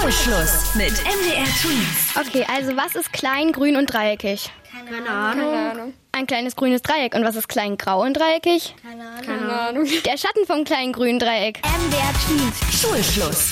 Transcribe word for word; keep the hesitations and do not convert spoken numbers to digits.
Schulschluss mit M D R Tweens. Okay, also was ist klein, grün und dreieckig? Keine Ahnung. Keine Ahnung. Ein kleines grünes Dreieck. Und was ist klein, grau und dreieckig? Keine Ahnung. Keine Ahnung. Der Schatten vom kleinen grünen Dreieck. M D R Tweens. Schulschluss.